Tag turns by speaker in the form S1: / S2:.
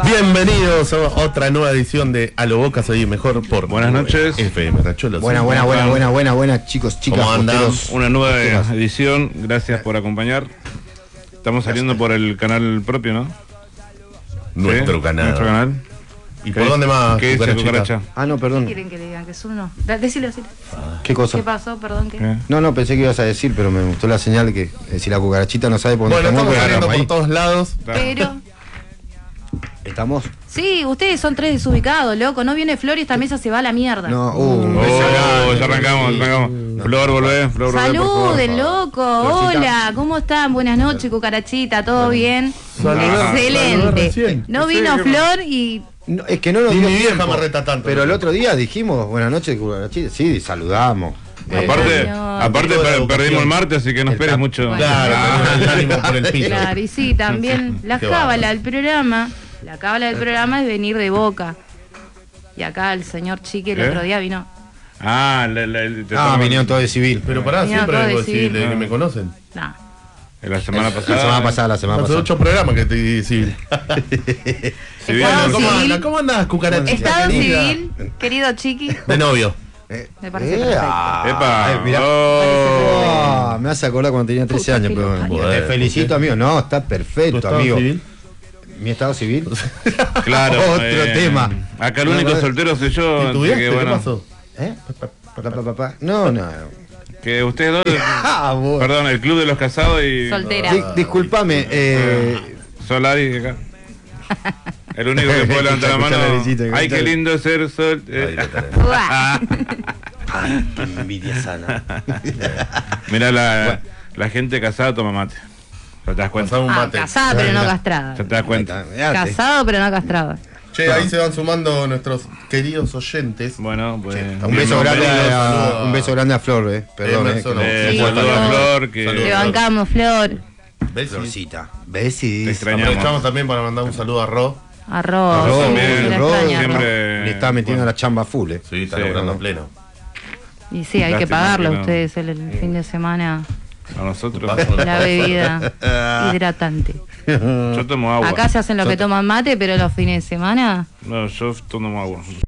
S1: Bienvenidos a otra nueva edición de A lo Boca Soy Mejor por
S2: Buenas noches.
S1: FM Rachuelo.
S3: Buena, chicos, chicas.
S1: ¿Cómo andan?
S2: Una nueva edición, gracias por acompañar. Estamos saliendo por el canal propio, ¿no?
S1: Nuestro
S2: ¿Sí?
S1: canal.
S2: Nuestro canal.
S1: ¿Y por dónde más?
S2: ¿Qué dice Cucaracha?
S3: Ah, no,
S4: ¿Qué
S3: perdón.
S4: quieren que le digan? Que es uno. Decilo.
S3: ¿Qué cosa?
S4: ¿Qué pasó? Perdón, ¿qué?
S3: No, pensé que ibas a decir, pero me gustó la señal que si la cucarachita no sabe por dónde
S1: Bueno, estamos
S3: pero
S1: saliendo
S3: agarramos
S1: por todos lados.
S4: Pero...
S3: ¿Estamos?
S4: Sí, ustedes son tres desubicados, loco. No viene Flor y esta mesa se va a la mierda.
S3: No,
S2: Ya arrancamos. Flor, volvé, Flor, volvé, por favor.
S4: Saluden, loco.
S3: Florcita.
S4: Hola, ¿cómo están? Buenas noches, cucarachita. ¿Todo bien?
S1: Saludar
S4: Excelente.
S1: recién.
S4: No vino Flor y...
S3: No, es que no nos
S1: Ni
S3: dio
S1: mi vieja
S3: tiempo.
S1: me reta tanto.
S3: Pero el otro día dijimos buenas noches, cucarachita. Sí, saludamos.
S2: Aparte,
S4: Señor.
S2: aparte
S1: Toda la
S2: perdimos
S1: educación.
S2: el martes, así que no
S3: El
S2: esperes
S3: tap.
S2: mucho.
S1: Claro, tenemos el ánimo por el piso.
S4: Claro, y sí, también la
S1: Qué
S4: cábala
S1: bárbaro.
S4: del programa. La cábala del programa es venir de Boca. Y acá el señor Chiqui el
S2: ¿Eh?
S4: otro día vino.
S3: Vinieron todos de civil.
S1: Pero pará,
S4: Mira,
S1: siempre
S4: todo
S1: vengo a
S4: decir.
S1: decirle que me conocen.
S4: Nah.
S2: La semana
S3: La semana pasada.
S1: Hace 8 programas que estoy diciendo.
S2: Si bien
S4: Estado
S2: no-
S1: ¿Cómo
S4: civil.
S1: andas? ¿Cómo andás, cucarachita?
S4: Estado
S1: querida?
S4: civil, querido Chiqui.
S1: De novio.
S4: Me parece perfecto.
S2: Epa.
S3: Mirá.
S2: Oh.
S3: Me hace acordar cuando tenía 13 años.
S4: Puta que
S3: Pero
S4: lo
S3: te felicito, amigo. No, está
S1: ¿Tu
S3: perfecto,
S1: estado
S3: amigo.
S1: civil?
S3: Mi estado civil.
S2: Claro.
S3: Otro tema.
S2: Acá el único
S3: No,
S2: soltero soy yo.
S1: ¿Y
S2: así
S1: tu viaje?
S2: que,
S1: ¿Qué
S2: bueno,
S1: pasó?
S3: ¿Eh? No.
S2: que ustedes dos.
S3: Ah, vos.
S2: Perdón, el club de los casados y.
S4: Soltera.
S3: Disculpame.
S2: Solari acá. El único que puede levantar la mano.
S3: Escuchá la visita,
S2: Ay, qué
S3: escuchá.
S2: lindo ser sol.
S1: Ahí lo tenés.
S4: Uah.
S3: Qué envidia sana.
S2: Mirá, la gente casada toma mate. Ya te das cuenta.
S1: Pasamos un
S4: Ah,
S1: mate.
S4: casada pero no castrada.
S2: Ya te das cuenta.
S4: Casado pero no castrado.
S1: Che, ahí se van sumando nuestros queridos oyentes.
S2: Bueno, pues.
S3: Un beso grande
S1: Saludos.
S3: un beso grande a Flor, perdón.
S1: Emerson,
S4: Sí,
S2: Saludos a
S4: Flor.
S2: Flor, que
S1: Saludos.
S4: Le bancamos, Flor.
S1: ¿Ves?
S3: Florcita.
S2: te
S3: Besis.
S2: extrañamos.
S1: Aprovechamos también para mandar un saludo a Ro.
S4: Arroz.
S3: Arroz,
S2: también,
S4: la
S3: arroz,
S4: extraña, Arroz.
S2: siempre-
S3: Le está metiendo
S2: bueno.
S3: la chamba full,
S1: Sí, está
S2: Sí,
S1: laburando a
S2: no.
S1: pleno.
S4: Y sí, hay que
S2: Lástima
S4: pagarlo
S2: que
S4: a
S2: no.
S4: ustedes el fin de semana.
S2: A nosotros.
S4: La bebida hidratante.
S2: Yo tomo agua.
S4: Acá se hacen lo que toman mate, pero los fines de semana...
S2: No, yo tomo agua.